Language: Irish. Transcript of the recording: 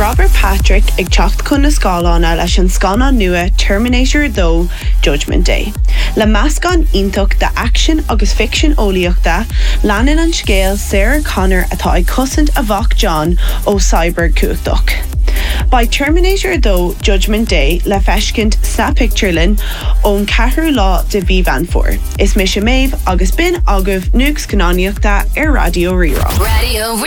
Robert Patrick ag teacht chun na scálána leis an scána nua Terminator 2 Judgment Day. Le meascán iontocht de action agus fiction óíochta, leanan an scéal Sarah Connor atá ag cosint a bhach John ó Cyber Cuachdoch. By Terminator 2 Judgment Day le feiscint sa picturelin ón 4 lá de bhí van fór. Is mis maibh agus bin agah nuags gnáíochta ar Radio Rirá.